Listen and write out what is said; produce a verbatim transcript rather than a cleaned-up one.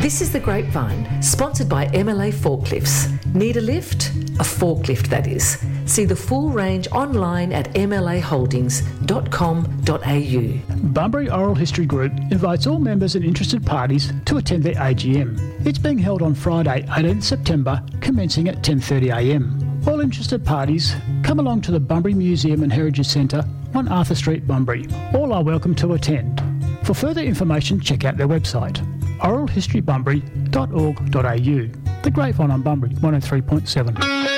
This is The Grapevine, sponsored by M L A Forklifts. Need a lift? A forklift, that is. See the full range online at m l a holdings dot com dot a u. Bunbury Oral History Group invites all members and interested parties to attend their A G M. It's being held on Friday, eighteenth September, commencing at ten thirty a m. All interested parties, come along to the Bunbury Museum and Heritage Centre, one Arthur Street, Bunbury. All are welcome to attend. For further information, check out their website, oral history bunbury dot org dot a u. The Grapevine on Bunbury, one oh three point seven.